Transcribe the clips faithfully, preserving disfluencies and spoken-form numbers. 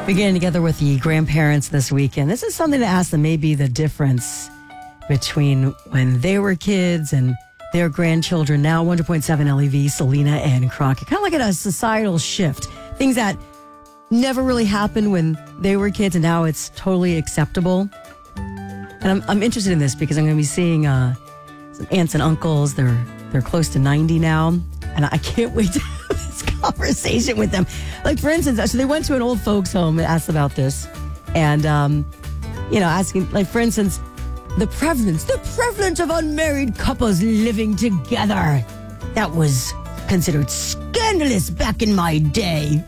We're getting together with the grandparents this weekend. This is something to ask them, maybe the difference between when they were kids and their grandchildren now. one hundred point seven L E V, Selena and Crockett. Kind of like a societal shift. Things that never really happened when they were kids and now it's totally acceptable. And I'm, I'm interested in this because I'm going to be seeing uh, some aunts and uncles. They're, they're close to ninety now. And I can't wait to have this conversation with them. Like, for instance, so they went to an old folks home and asked about this. And, um, you know, asking, like, for instance, the prevalence, the prevalence of unmarried couples living together. That was considered scandalous back in my day.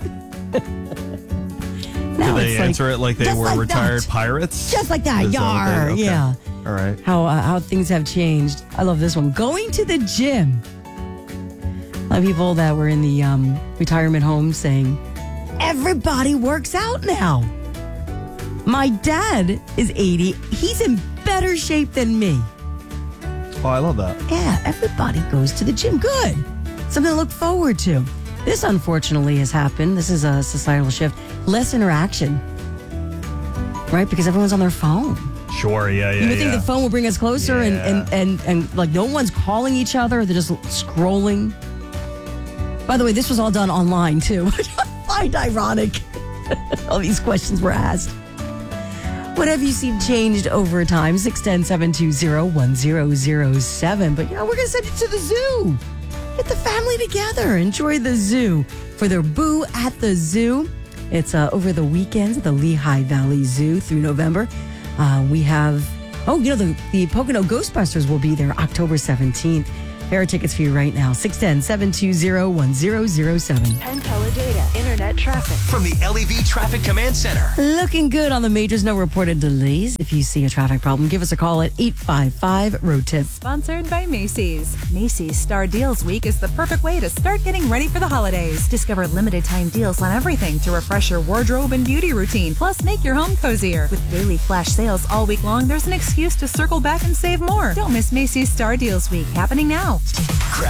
Now Did they answer like, it like they were like retired that. pirates? Just like that, Is yar, that okay? yeah. All right. How, uh, how things have changed. I love this one. Going to the gym. A lot of people that were in the um, retirement home saying, everybody works out now. My dad is eighty. He's in better shape than me. Oh, I love that. Yeah, everybody goes to the gym. Good. Something to look forward to. This, unfortunately, has happened. This is a societal shift. Less interaction. Right? Because everyone's on their phone. Sure, yeah, yeah, You would think yeah. the phone will bring us closer Yeah. and, and, and, and, like, no one's calling each other. They're just scrolling. By the way, this was all done online, too, which I find ironic. All these questions were asked. What have you seen changed over time? six one zero, seven two zero, one zero zero seven. But, you know, we're going to send you to the zoo. Get the family together. Enjoy the zoo for their Boo at the Zoo. It's uh, over the weekends at the Lehigh Valley Zoo through November. Uh, we have, oh, you know, the, the Pocono Ghostbusters will be there October seventeenth. There are tickets for you right now. six one zero, seven two zero, one zero zero seven. ten color data, internet traffic. From the L E V Traffic Command Center. Looking good on the majors. No reported delays. If you see a traffic problem, give us a call at eight five five, road tip. Sponsored by Macy's. Macy's Star Deals Week is the perfect way to start getting ready for the holidays. Discover limited time deals on everything to refresh your wardrobe and beauty routine. Plus, make your home cozier. With daily flash sales all week long, there's an excuse to circle back and save more. Don't miss Macy's Star Deals Week, happening now. Grab